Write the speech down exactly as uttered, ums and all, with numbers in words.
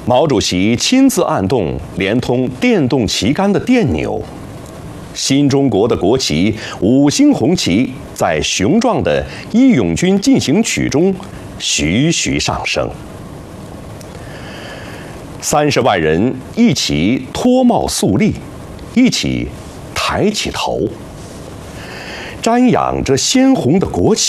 毛主席亲自按动连通电动旗杆的电钮，新中国的国旗五星红旗在雄壮的《义勇军进行曲》中徐徐上升。三十万人一起脱帽肃立，一起抬起头，瞻仰着鲜红的国旗。